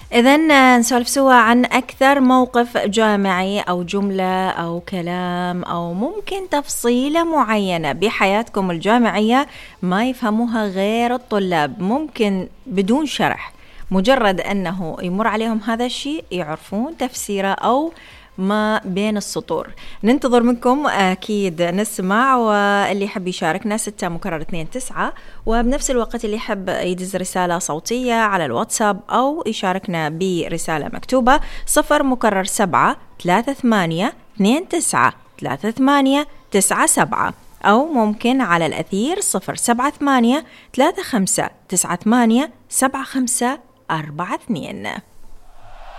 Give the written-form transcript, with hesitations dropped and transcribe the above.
إذن نسولف سوا عن أكثر موقف جامعي أو جملة أو كلام أو ممكن تفصيلة معينة بحياتكم الجامعية ما يفهموها غير الطلاب، ممكن بدون شرح، مجرد أنه يمر عليهم هذا الشيء يعرفون تفسيره أو ما بين السطور. ننتظر منكم أكيد نسمع، واللي يحب يشاركنا 6 × 2 = 9، وبنفس الوقت اللي يحب يدز رسالة صوتية على الواتساب أو يشاركنا برسالة مكتوبة 0 × 7 38293897، أو ممكن على الأثير 07835987542.